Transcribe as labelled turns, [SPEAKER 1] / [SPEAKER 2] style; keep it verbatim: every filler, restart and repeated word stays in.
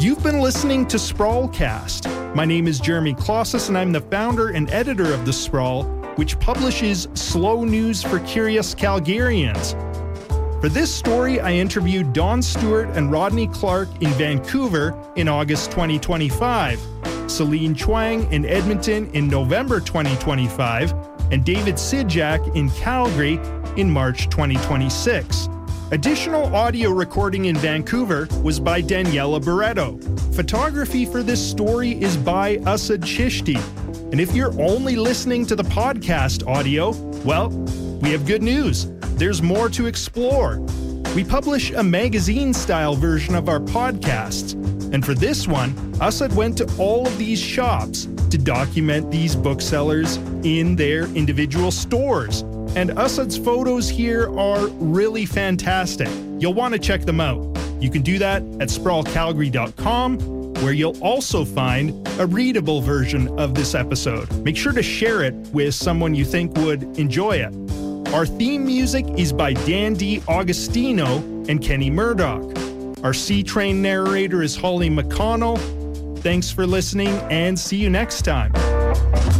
[SPEAKER 1] You've been listening to Sprawlcast. My name is Jeremy Klosses, and I'm the founder and editor of The Sprawl, which publishes slow news for curious Calgarians. For this story, I interviewed Dawn Stewart and Rodney Clark in Vancouver in August twenty twenty-five, Celine Chuang in Edmonton in November twenty twenty-five, and David Sidjak in Calgary in March twenty twenty-six. Additional audio recording in Vancouver was by Daniela Barreto. Photography for this story is by Asad Chishti. And if you're only listening to the podcast audio, well, we have good news. There's more to explore. We publish a magazine-style version of our podcasts. And for this one, Asad went to all of these shops to document these booksellers in their individual stores. And Asad's photos here are really fantastic. You'll want to check them out. You can do that at sprawl calgary dot com, where you'll also find a readable version of this episode. Make sure to share it with someone you think would enjoy it. Our theme music is by Dan D. Augustino and Kenny Murdoch. Our C-Train narrator is Holly McConnell. Thanks for listening, and see you next time.